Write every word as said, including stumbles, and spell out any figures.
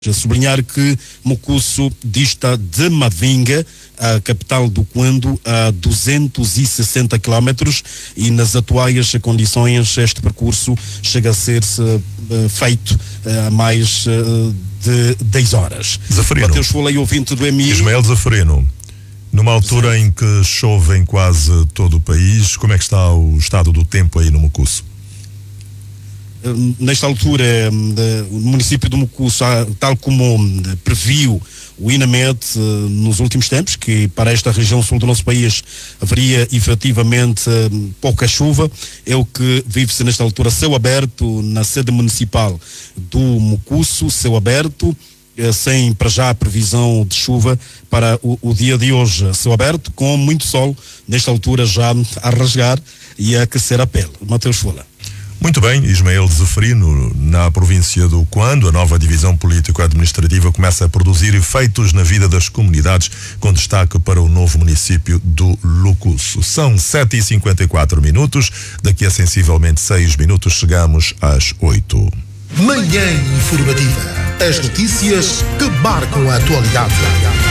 Sublinhar que Mucusso dista de Mavinga, a capital do Quando, a duzentos e sessenta quilómetros, e nas atuais condições este percurso chega a ser uh, feito uh, a mais uh, de dez horas. Zafarino. Mateus Folei, ouvinte do M I. Ismael Zafarino, numa altura Sim. em que chove em quase todo o país, como é que está o estado do tempo aí no Mucusso? Nesta altura, o município do Mucusso, tal como previu o INAMED nos últimos tempos, que para esta região sul do nosso país haveria efetivamente pouca chuva, é o que vive-se nesta altura: céu aberto na sede municipal do Mucusso, céu aberto, sem para já a previsão de chuva para o, o dia de hoje. Céu aberto com muito sol, nesta altura já a rasgar e a aquecer a pele. Mateus Folei. Muito bem, Ismael Zafarino, na província do Quando, a nova divisão político-administrativa começa a produzir efeitos na vida das comunidades, com destaque para o novo município do Lucusso. São sete e cinquenta e quatro minutos, daqui a sensivelmente seis minutos chegamos às oito. Manhã Informativa. As notícias que marcam a atualidade.